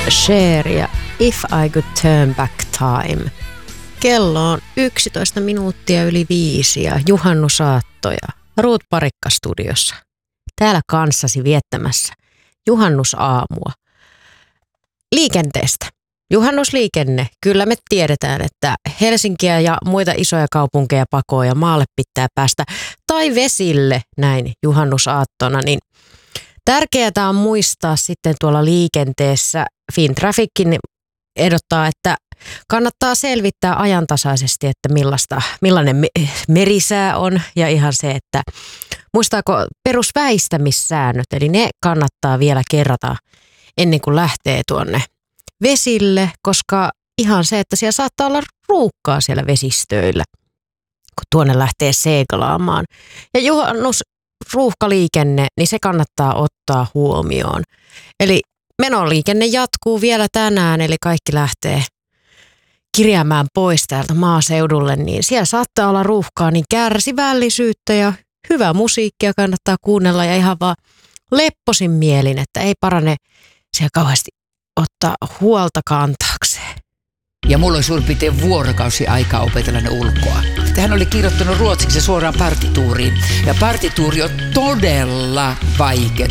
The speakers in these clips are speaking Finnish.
Cher ja If I Could Turn Back Time. Kello on 11 minuuttia yli 5 ja juhannusaattoja. Ruut Parikka studiossa. Täällä kanssasi viettämässä juhannusaamua. Liikenteestä. Juhannusliikenne. Kyllä me tiedetään, että Helsinkiä ja muita isoja kaupunkeja pakoon ja maalle pitää päästä. Tai vesille näin juhannusaattona. Niin tärkeää on muistaa sitten tuolla liikenteessä. Fintraffickin ehdottaa, että kannattaa selvittää ajantasaisesti, että millainen merisää on ja ihan se, että muistaako perusväistämissäännöt, eli ne kannattaa vielä kerrata ennen kuin lähtee tuonne vesille, koska ihan se, että siellä saattaa olla ruuhkaa siellä vesistöillä, kun tuonne lähtee seglaamaan. Ja ruuhkaliikenne, niin se kannattaa ottaa huomioon. Eli menoliikenne jatkuu vielä tänään, eli kaikki lähtee kirjaamaan pois täältä maaseudulle, niin siellä saattaa olla ruuhkaa, niin kärsivällisyyttä ja hyvää musiikkia kannattaa kuunnella ja ihan vaan lepposin mielin, että ei parane siellä kauheasti ottaa huolta kantaakseen. Ja mulla oli suurin piirtein vuorokausi aikaa opetella ne ulkoa. Hän oli kirjoittanut ruotsiksi suoraan partituuriin. Ja partituuri on todella vaikea.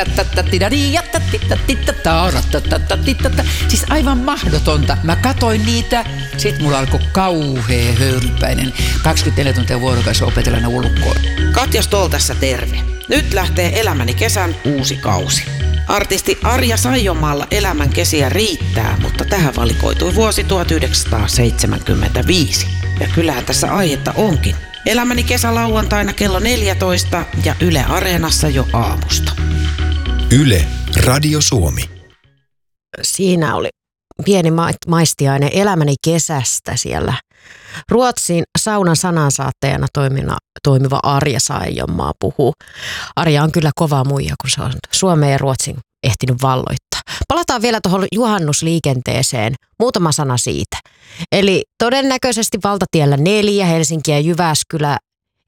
Siis aivan mahdotonta. Mä katoin niitä, sit mulla alkoi kauhea höyrypäinen. 24 tuntia vuorokausi opetella ne ulkoa. Katja Stoll tässä terve. Nyt lähtee Elämäni kesän uusi kausi. Artisti Arja Saijonmaalla elämän kesiä riittää, mutta tähän valikoitui vuosi 1975. Ja kyllähän tässä aihetta onkin. Elämäni kesä lauantaina kello 14 ja Yle Areenassa jo aamusta. Yle Radio Suomi. Siinä oli pieni maistiainen Elämäni kesästä siellä. Ruotsin saunan sanansaattajana toimiva Arja Saijonmaa puhuu. Arja on kyllä kova muija, kun se on Suomeen ja Ruotsin ehtinyt valloittaa. Palataan vielä tuohon juhannusliikenteeseen. Muutama sana siitä. Eli todennäköisesti valtatiellä 4 Helsinki ja Jyväskylä